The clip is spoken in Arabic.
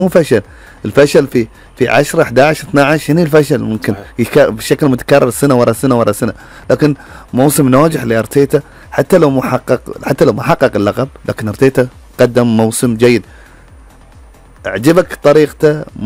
مو فشل. الفشل في 10 11 12 هنا الفشل ممكن بشكل متكرر سنه ورا سنه ورا سنه. لكن موسم ناجح لارتيتا، حتى لو ما حقق اللقب، لكن ارتيتا قدم موسم جيد. اعجبك طريقته؟